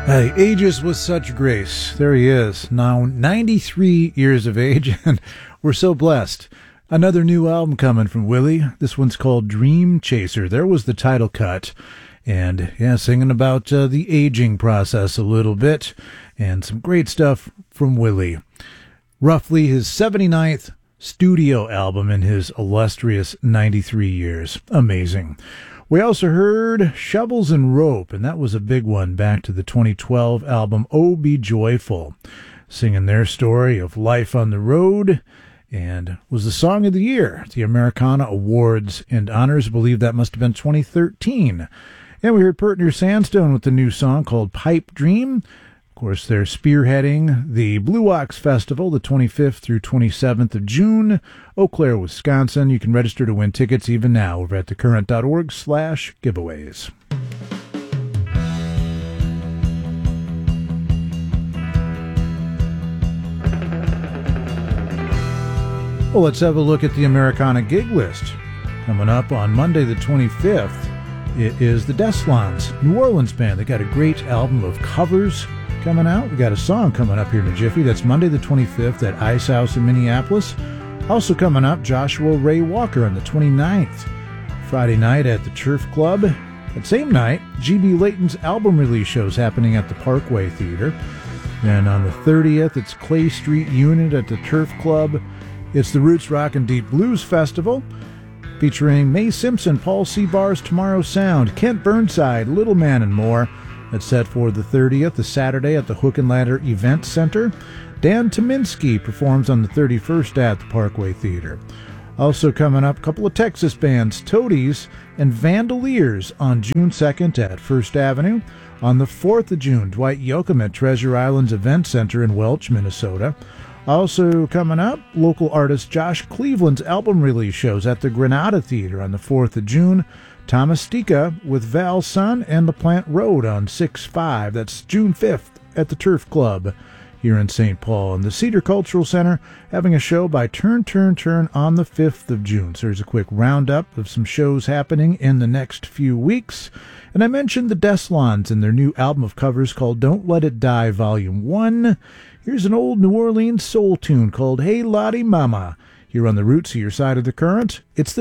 Ages with such grace. There he is, now 93 years of age, and we're so blessed. Another new album coming from Willie. This one's called Dream Chaser. There was the title cut. And, yeah, singing about the aging process a little bit. And some great stuff from Willie. Roughly his 79th studio album in his illustrious 93 years. Amazing. We also heard Shovels and Rope, and that was a big one back to the 2012 album Oh Be Joyful, singing their story of life on the road, and was the song of the year at the Americana Awards and Honors. I believe that must have been 2013. And we heard Pert Sandstone with the new song called Pipe Dream. Of course, they're spearheading the Blue Ox Festival, the 25th through 27th of June, Eau Claire, Wisconsin. You can register to win tickets even now over at thecurrent.org/giveaways. Well, let's have a look at the Americana gig list. Coming up on Monday the 25th, it is the Deslons, New Orleans band. They got a great album of covers coming out. We got a song coming up here in a jiffy. That's Monday the 25th at Ice House in Minneapolis. Also coming up, Joshua Ray Walker on the 29th. Friday night at the Turf Club. That same night, G.B. Layton's album release shows happening at the Parkway Theater. Then on the 30th, it's Clay Street Unit at the Turf Club. It's the Roots Rock and Deep Blues Festival, featuring Mae Simpson, Paul Seabar's Tomorrow Sound, Kent Burnside, Little Man, and more. That's set for the 30th, the Saturday at the Hook and Ladder Event Center. Dan Tominski performs on the 31st at the Parkway Theater. Also coming up, a couple of Texas bands, Toadies and Vandaliers on June 2nd at First Avenue. On the 4th of June, Dwight Yoakam at Treasure Islands Event Center in Welch, Minnesota. Also coming up, local artist Josh Cleveland's album release shows at the Granada Theater on the 4th of June. Thomas Stika with Val Sun and The Plant Road on 6/5. That's June 5th at the Turf Club here in St. Paul. And the Cedar Cultural Center having a show by Turn on the 5th of June. So there's a quick roundup of some shows happening in the next few weeks. And I mentioned the Deslons and their new album of covers called Don't Let It Die Volume 1. Here's an old New Orleans soul tune called Hey Lottie Mama. Here on the Roots, your side of the current, it's the